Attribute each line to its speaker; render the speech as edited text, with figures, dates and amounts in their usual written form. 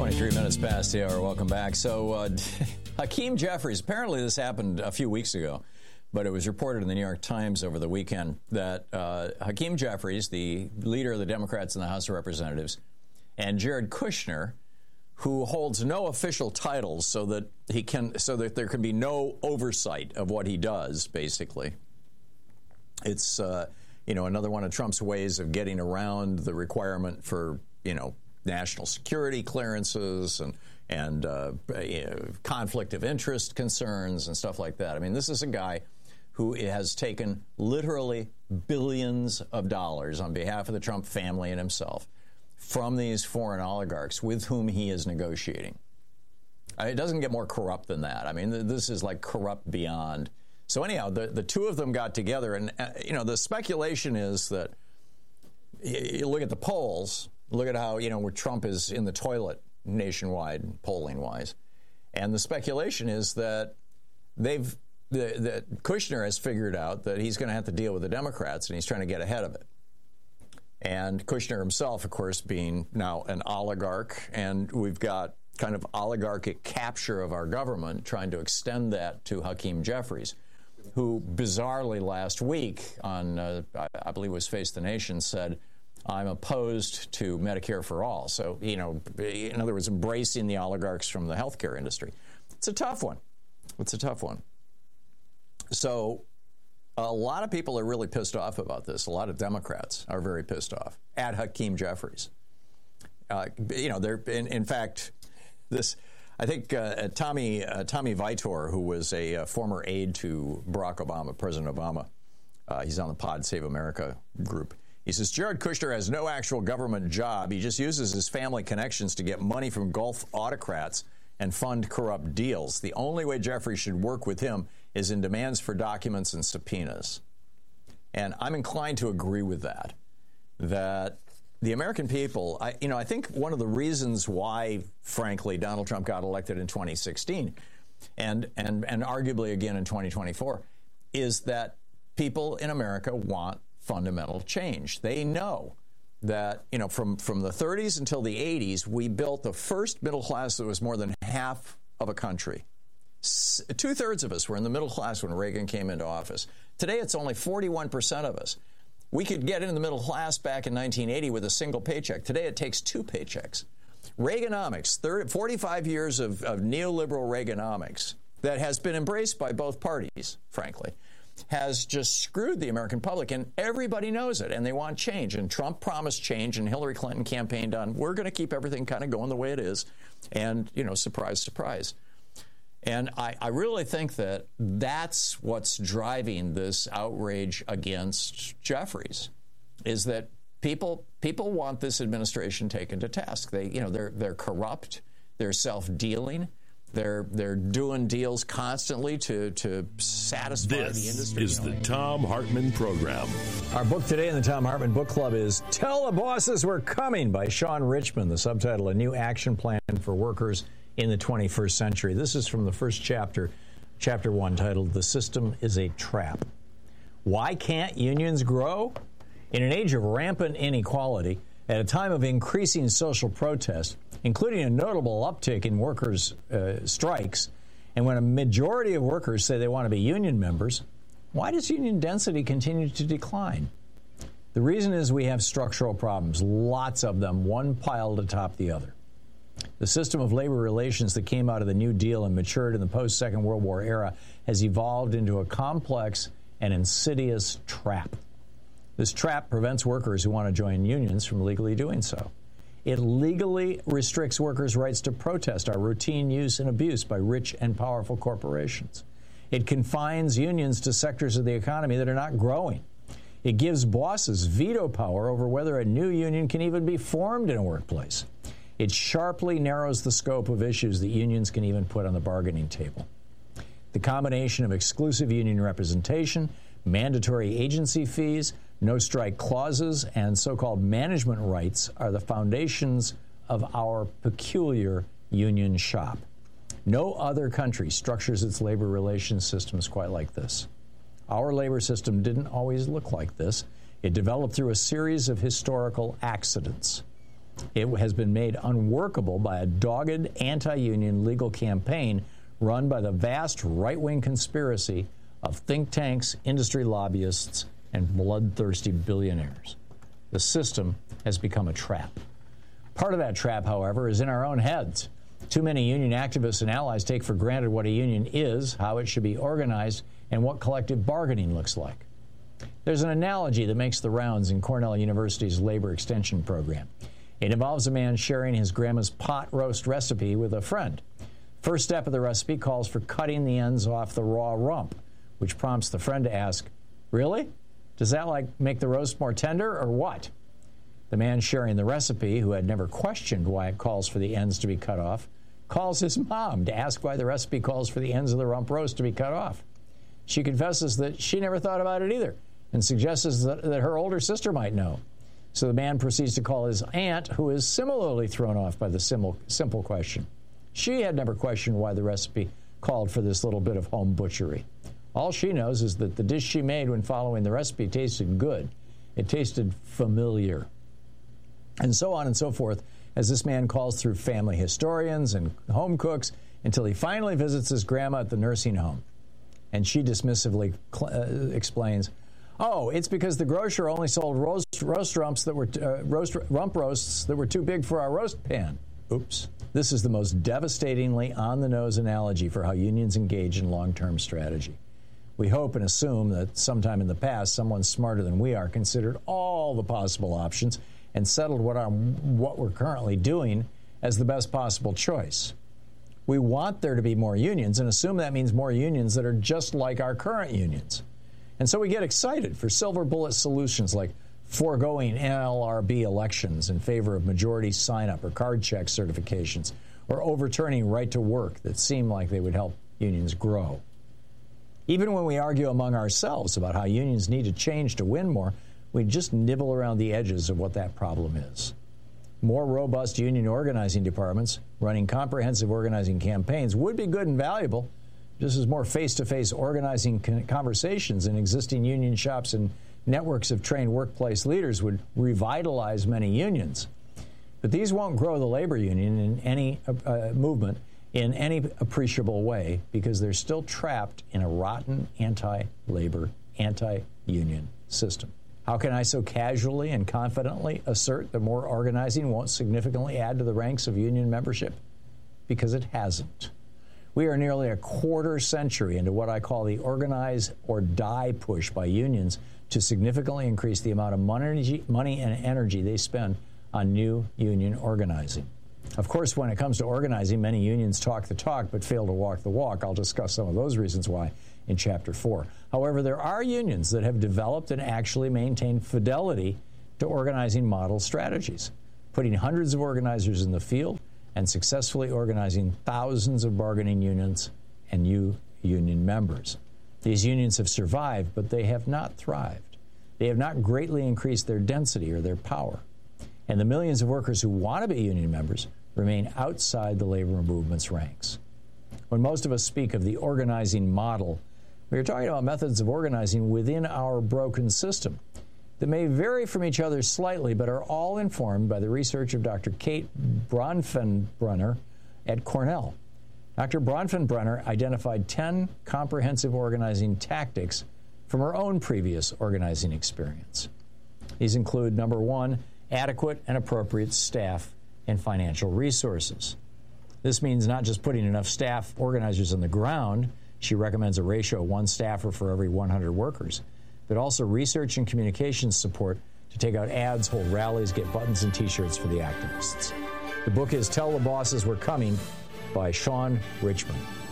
Speaker 1: 23 minutes past the hour. Welcome back. So, Hakeem Jeffries, apparently this happened a few weeks ago, but it was reported in the New York Times over the weekend that Hakeem Jeffries, the leader of the Democrats in the House of Representatives, and Jared Kushner, who holds no official titles so that there can be no oversight of what he does, basically. It's, another one of Trump's ways of getting around the requirement for, national security clearances and conflict of interest concerns and stuff like that. I mean, this is a guy who has taken literally billions of dollars on behalf of the Trump family and himself from these foreign oligarchs with whom he is negotiating. It doesn't get more corrupt than that. I mean, this is like corrupt beyond. So anyhow, the two of them got together, and, the speculation is that you look at the polls, look at how, where Trump is in the toilet nationwide, polling-wise. And the speculation is that that Kushner has figured out that he's going to have to deal with the Democrats, and he's trying to get ahead of it. And Kushner himself, of course, being now an oligarch, and we've got kind of oligarchic capture of our government, trying to extend that to Hakeem Jeffries, who bizarrely last week on, I believe it was Face the Nation, said, I'm opposed to Medicare for all. So, in other words, embracing the oligarchs from the healthcare industry. It's a tough one. So a lot of people are really pissed off about this. A lot of Democrats are very pissed off at Hakeem Jeffries. They're, in fact, this, I think Tommy Vitor, who was a former aide to Barack Obama, President Obama, he's on the Pod Save America group. He says, Jared Kushner has no actual government job. He just uses his family connections to get money from Gulf autocrats and fund corrupt deals. The only way Jeffries should work with him is in demands for documents and subpoenas. And I'm inclined to agree with that the American people, I think one of the reasons why, frankly, Donald Trump got elected in 2016 and arguably again in 2024 is that people in America want fundamental change. They know that, from the 30s until the 80s, we built the first middle class that was more than half of a country. Two-thirds of us were in the middle class when Reagan came into office. Today, it's only 41% of us. We could get into the middle class back in 1980 with a single paycheck. Today, it takes two paychecks. Reaganomics, 45 years of neoliberal Reaganomics that has been embraced by both parties, frankly, has just screwed the American public, and everybody knows it, and they want change. And Trump promised change, and Hillary Clinton campaigned on, we're going to keep everything kind of going the way it is. And, surprise, surprise. And I really think that that's what's driving this outrage against Jeffries, is that people want this administration taken to task. They're corrupt, they're self-dealing, they're doing deals constantly to satisfy the industry.
Speaker 2: This is the Thom Hartmann Program.
Speaker 1: Our book today in the Thom Hartmann Book Club is Tell the Bosses We're Coming by Sean Richman, the subtitle, A New Action Plan for Workers in the 21st Century. This is from the first chapter, chapter 1, titled The System is a Trap. Why can't unions grow? In an age of rampant inequality, at a time of increasing social protest, including a notable uptick in workers' strikes, and when a majority of workers say they want to be union members, why does union density continue to decline? The reason is we have structural problems, lots of them, one piled atop the other. The system of labor relations that came out of the New Deal and matured in the post-Second World War era has evolved into a complex and insidious trap. This trap prevents workers who want to join unions from legally doing so. It legally restricts workers' rights to protest our routine use and abuse by rich and powerful corporations. It confines unions to sectors of the economy that are not growing. It gives bosses veto power over whether a new union can even be formed in a workplace. It sharply narrows the scope of issues that unions can even put on the bargaining table. The combination of exclusive union representation, mandatory agency fees, no strike clauses, and so-called management rights are the foundations of our peculiar union shop. No other country structures its labor relations systems quite like this. Our labor system didn't always look like this. It developed through a series of historical accidents.
Speaker 3: It has been made unworkable by a dogged anti-union legal campaign run by the vast right-wing conspiracy of think tanks, industry lobbyists, and bloodthirsty billionaires. The system has become a trap. Part of that trap, however, is in our own heads. Too many union activists and allies take for granted what a union is, how it should be organized, and what collective bargaining looks like. There's an analogy that makes the rounds in Cornell University's labor extension program. It involves a man sharing his grandma's pot roast recipe with a friend. First step of the recipe calls for cutting the ends off the raw rump, which prompts the friend to ask, "Really? Does that make the roast more tender or what?" The man sharing the recipe, who had never questioned why it calls for the ends to be cut off, calls his mom to ask why the recipe calls for the ends of the rump roast to be cut off. She confesses that she never thought about it either and suggests that her older sister might know. So the man proceeds to call his aunt, who is similarly thrown off by the simple question. She had never questioned why the recipe called for this little bit of home butchery. All she knows is that the dish she made when following the recipe tasted good. It tasted familiar. And so on and so forth, as this man calls through family historians and home cooks until he finally visits his grandma at the nursing home. And she dismissively explains, "Oh, it's because the grocer only sold roast rumps that were rump roasts that were too big for our roast pan." Oops. This is the most devastatingly on-the-nose analogy for how unions engage in long-term strategy. We hope and assume that sometime in the past, someone smarter than we are considered all the possible options and settled what we're currently doing as the best possible choice. We want there to be more unions and assume that means more unions that are just like our current unions. And so we get excited for silver bullet solutions like foregoing NLRB elections in favor of majority sign-up or card check certifications, or overturning right to work that seem like they would help unions grow. Even when we argue among ourselves about how unions need to change to win more, we just nibble around the edges of what that problem is. More robust union organizing departments running comprehensive organizing campaigns would be good and valuable, just as more face-to-face organizing conversations in existing union shops and networks of trained workplace leaders would revitalize many unions. But these won't grow the labor union in any movement in any appreciable way because they're still trapped in a rotten anti-labor, anti-union system. How can I so casually and confidently assert that more organizing won't significantly add to the ranks of union membership? Because it hasn't. We are nearly a quarter century into what I call the organize or die push by unions to significantly increase the amount of money and energy they spend on new union organizing. Of course, when it comes to organizing, many unions talk the talk but fail to walk the walk. I'll discuss some of those reasons why in Chapter 4. However, there are unions that have developed and actually maintained fidelity to organizing model strategies, putting hundreds of organizers in the field and successfully organizing thousands of bargaining units and new union members. These unions have survived, but they have not thrived. They have not greatly increased their density or their power. And the millions of workers who want to be union members remain outside the labor movement's ranks. When most of us speak of the organizing model, we are talking about methods of organizing within our broken system that may vary from each other slightly, but are all informed by the research of Dr. Kate Bronfenbrenner at Cornell. Dr. Bronfenbrenner identified 10 comprehensive organizing tactics from her own previous organizing experience. These include, number one, adequate and appropriate staff and financial resources. This means not just putting enough staff organizers on the ground. She recommends a ratio of 1 staffer for every 100 workers, but also research and communications support to take out ads, hold rallies, get buttons and T-shirts for the activists. The book is Tell the Bosses We're Coming by Sean Richmond.